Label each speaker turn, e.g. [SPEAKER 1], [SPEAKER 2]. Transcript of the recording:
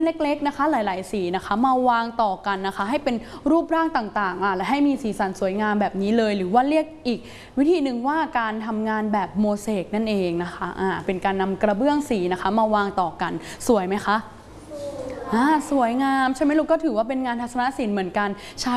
[SPEAKER 1] เล็กๆนะคะหลายๆสีนะคะมาวางต่อกันนะคะให้เป็นรูปร่างต่างๆและให้มีสีสันสวยงามแบบนี้เลยหรือว่าเรียกอีกวิธีหนึ่งว่าการทำงานแบบโมเสกนั่นเองนะคะเป็นการนำกระเบื้องสีนะคะมาวางต่อกันสวยไหมคะสวยงามใช่ไหมลูกก็ถือว่าเป็นงานทัศนศิลป์เหมือนกัน